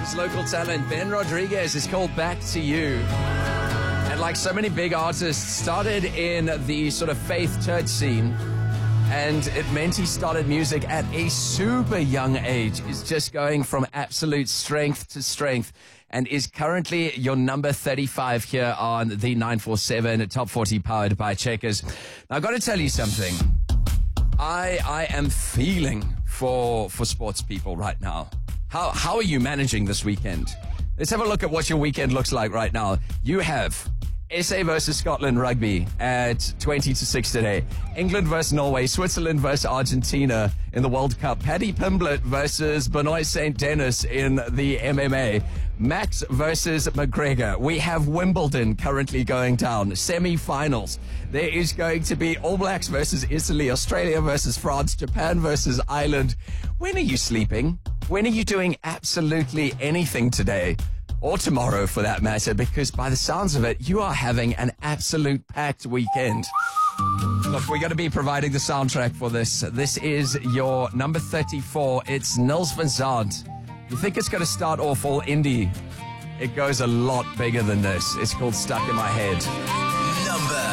His local talent, Ben Rodriguez, is called Back to You. And like so many big artists, started in the sort of faith church scene. And it meant he started music at a super young age. Is just going from absolute strength to strength. And is currently your number 35 here on the 947 Top 40 powered by Checkers. Now, I've got to tell you something. I am feeling for sports people right now. How are you managing this weekend? Let's have a look at what your weekend looks like right now. You have SA versus Scotland rugby at 20-6 today. England versus Norway. Switzerland versus Argentina in the World Cup. Paddy Pimblett versus Benoit St. Denis in the MMA. Max versus McGregor. We have Wimbledon currently going down. Semi-finals. There is going to be All Blacks versus Italy. Australia versus France. Japan versus Ireland. When are you sleeping? When are you doing absolutely anything today? Or tomorrow for that matter, because by the sounds of it, you are having an absolute packed weekend. Look, we're going to be providing the soundtrack for this. This is your number 34. It's Nils van Zandt. You think it's going to start off all indie? It goes a lot bigger than this. It's called Stuck in My Head. Number